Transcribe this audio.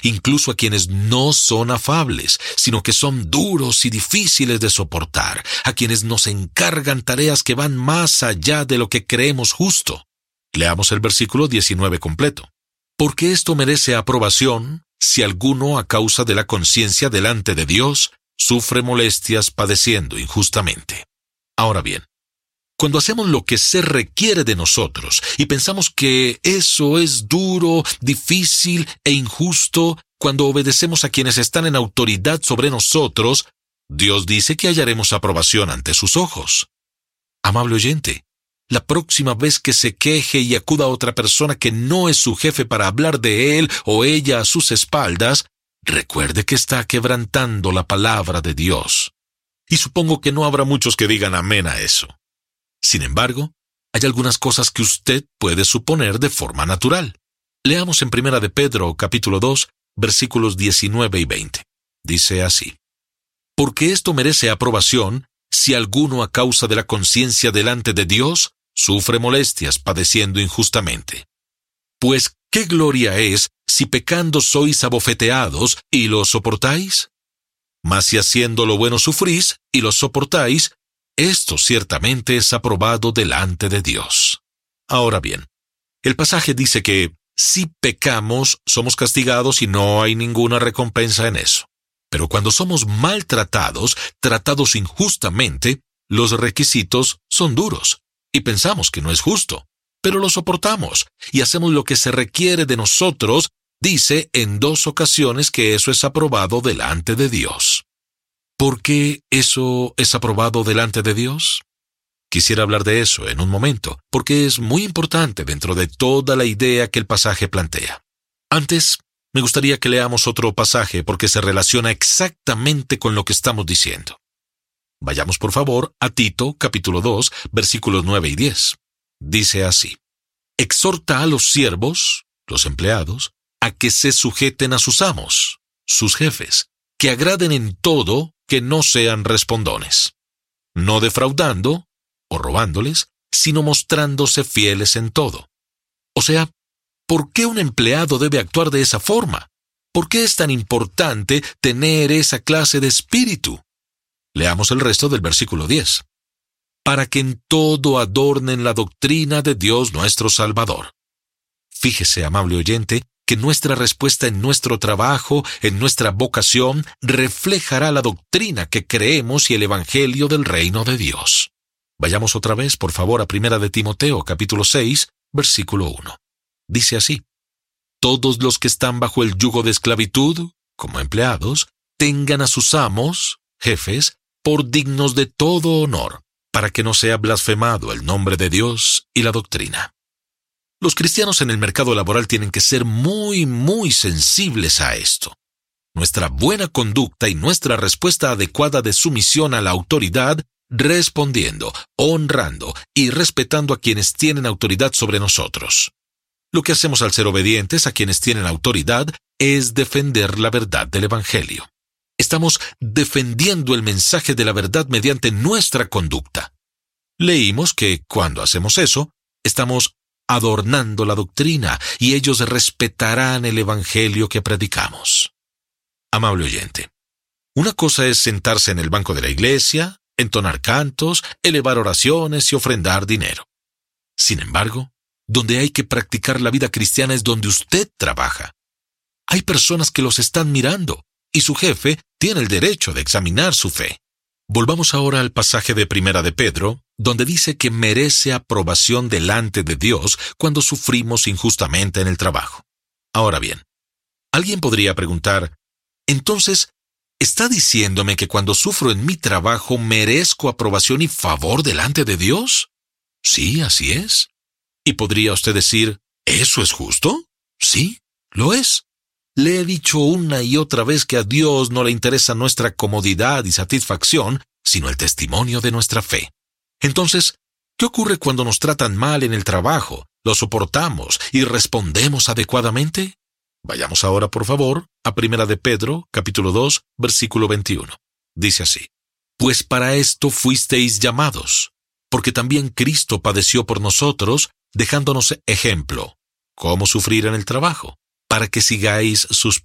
incluso a quienes no son afables, sino que son duros y difíciles de soportar, a quienes nos encargan tareas que van más allá de lo que creemos justo. Leamos el versículo 19 completo. Porque esto merece aprobación si alguno, a causa de la conciencia delante de Dios, sufre molestias padeciendo injustamente. Ahora bien, cuando hacemos lo que se requiere de nosotros y pensamos que eso es duro, difícil e injusto, cuando obedecemos a quienes están en autoridad sobre nosotros, Dios dice que hallaremos aprobación ante sus ojos. Amable oyente, la próxima vez que se queje y acuda a otra persona que no es su jefe para hablar de él o ella a sus espaldas, recuerde que está quebrantando la palabra de Dios. Y supongo que no habrá muchos que digan amén a eso. Sin embargo, hay algunas cosas que usted puede suponer de forma natural. Leamos en 1 de Pedro, capítulo 2, versículos 19 y 20. Dice así: Porque esto merece aprobación si alguno a causa de la conciencia delante de Dios sufre molestias padeciendo injustamente. Pues, ¿qué gloria es si pecando sois abofeteados y lo soportáis? Mas si haciendo lo bueno sufrís y lo soportáis, esto ciertamente es aprobado delante de Dios. Ahora bien, el pasaje dice que si pecamos somos castigados y no hay ninguna recompensa en eso. Pero cuando somos maltratados, tratados injustamente, los requisitos son duros y pensamos que no es justo, pero lo soportamos y hacemos lo que se requiere de nosotros. Dice en 2 ocasiones que eso es aprobado delante de Dios. ¿Por qué eso es aprobado delante de Dios? Quisiera hablar de eso en un momento, porque es muy importante dentro de toda la idea que el pasaje plantea. Antes, me gustaría que leamos otro pasaje porque se relaciona exactamente con lo que estamos diciendo. Vayamos por favor a Tito, capítulo 2, versículos 9 y 10. Dice así: Exhorta a los siervos, los empleados, a que se sujeten a sus amos, sus jefes, que agraden en todo, que no sean respondones, no defraudando o robándoles, sino mostrándose fieles en todo. O sea, ¿por qué un empleado debe actuar de esa forma? ¿Por qué es tan importante tener esa clase de espíritu? Leamos el resto del versículo 10. Para que en todo adornen la doctrina de Dios nuestro Salvador. Fíjese, amable oyente, que nuestra respuesta en nuestro trabajo, en nuestra vocación, reflejará la doctrina que creemos y el evangelio del reino de Dios. Vayamos otra vez, por favor, a 1 de Timoteo, capítulo 6, versículo 1. Dice así: Todos los que están bajo el yugo de esclavitud, como empleados, tengan a sus amos, jefes, por dignos de todo honor, para que no sea blasfemado el nombre de Dios y la doctrina. Los cristianos en el mercado laboral tienen que ser muy sensibles a esto. Nuestra buena conducta y nuestra respuesta adecuada de sumisión a la autoridad, respondiendo, honrando y respetando a quienes tienen autoridad sobre nosotros. Lo que hacemos al ser obedientes a quienes tienen autoridad es defender la verdad del Evangelio. Estamos defendiendo el mensaje de la verdad mediante nuestra conducta. Leímos que cuando hacemos eso, estamos adornando la doctrina y ellos respetarán el Evangelio que predicamos. Amable oyente, una cosa es sentarse en el banco de la iglesia, entonar cantos, elevar oraciones y ofrendar dinero. Sin embargo, donde hay que practicar la vida cristiana es donde usted trabaja. Hay personas que los están mirando y su jefe tiene el derecho de examinar su fe. Volvamos ahora al pasaje de 1 de Pedro, donde dice que merece aprobación delante de Dios cuando sufrimos injustamente en el trabajo. Ahora bien, alguien podría preguntar, entonces, ¿está diciéndome que cuando sufro en mi trabajo merezco aprobación y favor delante de Dios? Sí, así es. ¿Y podría usted decir, ¿eso es justo? Sí, lo es. Le he dicho una y otra vez que a Dios no le interesa nuestra comodidad y satisfacción, sino el testimonio de nuestra fe. Entonces, ¿qué ocurre cuando nos tratan mal en el trabajo, lo soportamos y respondemos adecuadamente? Vayamos ahora, por favor, a 1 de Pedro, capítulo 2, versículo 21. Dice así: Pues para esto fuisteis llamados, porque también Cristo padeció por nosotros, dejándonos ejemplo, cómo sufrir en el trabajo, para que sigáis sus